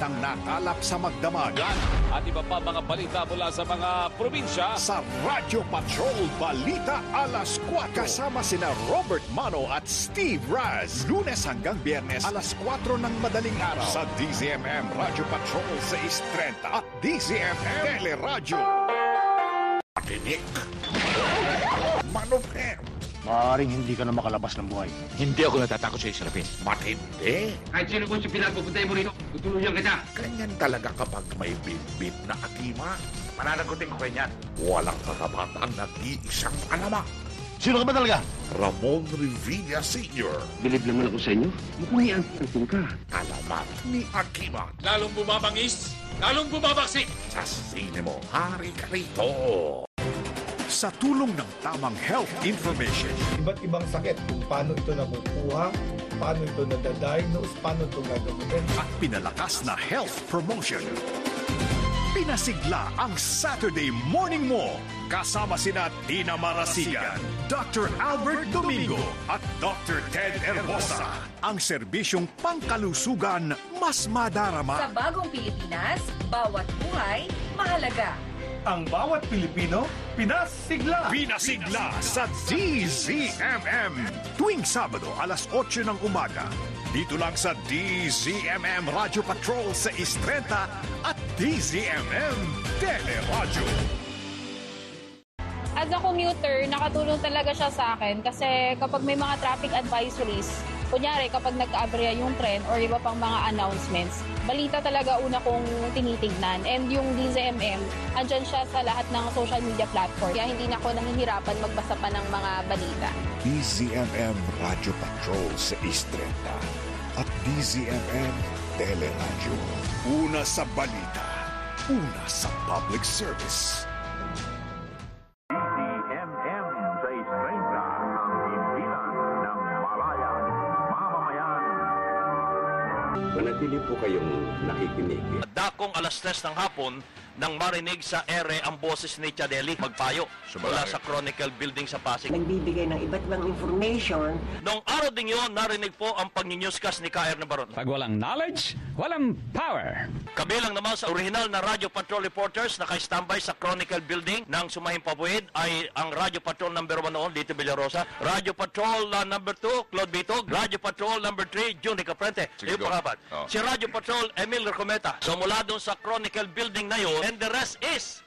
balitang nakalap sa magdamagan. At iba pa mga balita mula sa mga probinsya. Sa Radyo Patrol Balita Alas 4. Kasama sina Robert Mano at Steve Raz. Lunes hanggang Biyernes alas 4 ng madaling araw. Sa DZMM Radyo Patrol 630 at DZMM Teleradyo. Patinik. Manufem. Maaaring hindi ka na makalabas ng buhay. Hindi ako natatakot sa Israpin. Matindi. Kahit sino kung siya pinapupuntay mo rito, tutulungan kita. Ganyan talaga kapag may bit-bit na akima. Mananagutin ko kanyan. Walang kakabata ang nag-iisang alama. Sino ka ba talaga? Ramon Revilla Sr. Bilib naman ako sa inyo. Mukhang iantong ka. Alamat ni Akima. Lalong bumabangis, lalong bumabaksik. Sa sine mo, hari ka rito. Sa tulong ng tamang health information, Iba't ibang sakit, kung paano ito nakukuha, paano ito nadadiagnose, paano ito gagamitin. at pinalakas na health promotion. Pinasigla ang Saturday Morning Mo. Kasama sina Tina Marasigan, Dr. Albert Domingo at Dr. Ted Herbosa. Ang serbisyong pangkalusugan mas madarama. Sa bagong Pilipinas, bawat buhay mahalaga. Ang bawat Pilipino, pinasigla. Pinasigla sa DZMM. Tuwing Sabado, alas 8 ng umaga. Dito lang sa DZMM Radyo Patrol sa 630 at DZMM Teleradyo. As a commuter, nakatulong talaga siya sa akin kasi kapag may mga traffic advisories, kunyari kapag nagka-aberya yung tren or iba pang mga announcements, balita talaga una kong tinitignan. And yung DZMM, andyan siya sa lahat ng social media platform. Kaya hindi na ako nahihirapan magbasa pa ng mga balita. DZMM Radyo Patrol sa 630 at DZMM Teleradyo. Una sa balita, una sa public service. DZMM sa 630 ang himpilan ng malayang mamamayan. Manatili po kayong nakikinig. Dakong alas 3 ng hapon nang marinig sa ere ang boses ni Chadeli Magpayo mula sa Chronicle Building sa Pasig. Nagbibigay ng iba't ibang information. Noong araw din yun, narinig po ang pag-newscast ni K.R. Nabaron. Pag walang knowledge, walang power. Kabilang naman sa original na Radio Patrol reporters na naka-standby sa Chronicle Building ng Sumahing Pabuid ay ang Radio Patrol number 1 noon, Lito Villarosa, Radio Patrol number 2, Claude Bitog, Radio Patrol number 3, June Caprente. Yung pangapat. Si Radio Patrol, Emil Recometa. So mula doon sa Chronicle Building na yun, and the rest is